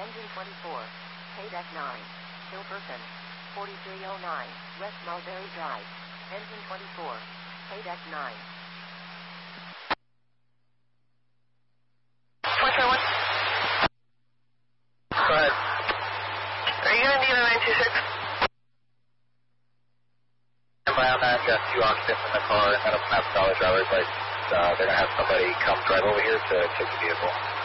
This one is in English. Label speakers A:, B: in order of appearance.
A: Engine 24, Paydeck 9, Kilperson, 4309, West Mulberry Drive. Engine 24, Paydeck 9.
B: 171. Go ahead. Are you going to need a 926?
C: And by on that, got 2 occupants in the car, and none of them have solid driver's license. They're going to have somebody come drive over here to take the vehicle.